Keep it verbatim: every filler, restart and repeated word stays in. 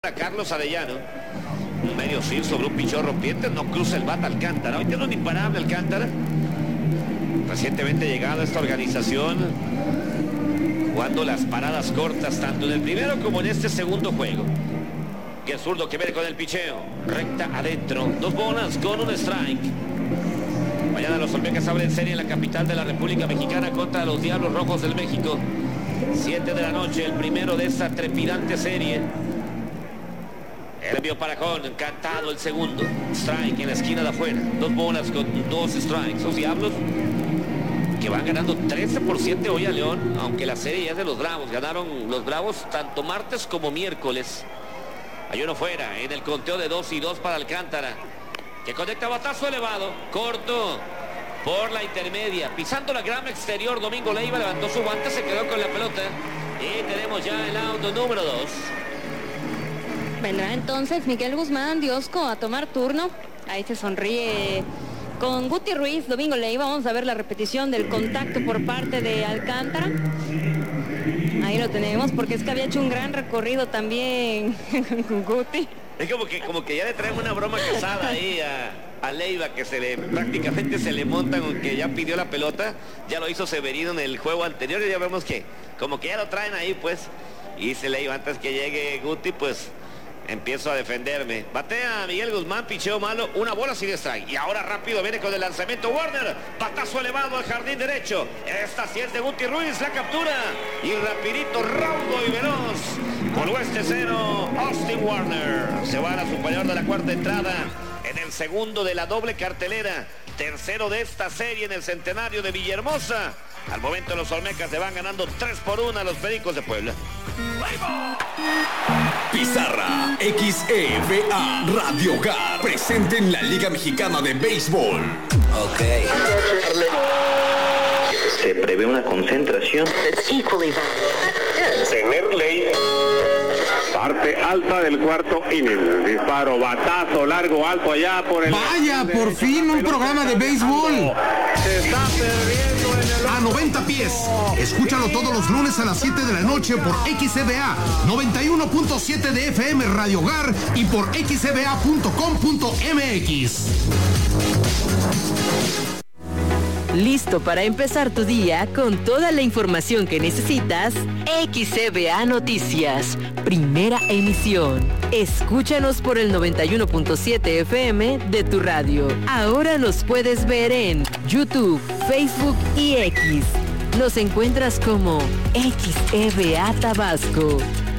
A Carlos Arellano, un medio fin sobre un pichón rompiente, no cruza el bat Alcántara. Hoy tiene un imparable Alcántara, recientemente llegado a esta organización, jugando las paradas cortas tanto en el primero como en este segundo juego. Que el zurdo que viene con el picheo, recta adentro, dos bolas con un strike. Mañana los Olmecas abren serie en la capital de la República Mexicana contra los Diablos Rojos del México. siete de la noche, el primero de esta trepidante serie. El envío para Con, encantado el segundo. Strike en la esquina de afuera. Dos bolas con dos strikes. Los Diablos que van ganando trece por siete hoy a León, aunque la serie ya es de los Bravos. Ganaron los Bravos tanto martes como miércoles. Hay uno fuera en el conteo de dos y dos para Alcántara, que conecta batazo elevado, corto por la intermedia, pisando la grama exterior. Domingo Leiva levantó su guante, se quedó con la pelota y tenemos ya el out número dos. Vendrá entonces Miguel Guzmán Diosco a tomar turno. Ahí se sonríe con Guti Ruiz, Domingo Leiva. Vamos a ver la repetición del contacto por parte de Alcántara. Ahí lo tenemos, porque es que había hecho un gran recorrido también con Guti. Es como que, como que ya le traen una broma casada ahí a, a Leiva, que se le prácticamente se le montan, aunque ya pidió la pelota. Ya lo hizo Severino en el juego anterior y ya vemos que como que ya lo traen ahí, pues. Y se Leiva, antes que llegue Guti, pues empiezo a defenderme. Batea Miguel Guzmán, picheo malo, una bola sin strike. Y ahora rápido viene con el lanzamiento Warner. Batazo elevado al jardín derecho. Esta sí es de Guti Ruiz, la captura. Y rapidito, raudo y veloz. Por oeste cero, Austin Warner. Se va a la superior de la cuarta entrada. En el segundo de la doble cartelera. Tercero de esta serie en el centenario de Villahermosa. Al momento los Olmecas se van ganando tres por uno a los Pericos de Puebla. Pizarra X E V A Radio Hogar presente en la Liga Mexicana de Béisbol. Ok. Se prevé una concentración. Tener ley. Parte alta del cuarto inning. Disparo, batazo, largo, alto allá por el... Vaya, por fin un programa de béisbol. Se está perdiendo en el... A noventa pies. Escúchalo todos los lunes a las siete de la noche por X E V A noventa y uno punto siete de F M Radio Hogar y por x e v a punto com punto m x. Listo para empezar tu día con toda la información que necesitas. X E V A Noticias, primera emisión. Escúchanos por el noventa y uno punto siete F M de tu radio. Ahora nos puedes ver en YouTube, Facebook y X. Nos encuentras como X E V A Tabasco.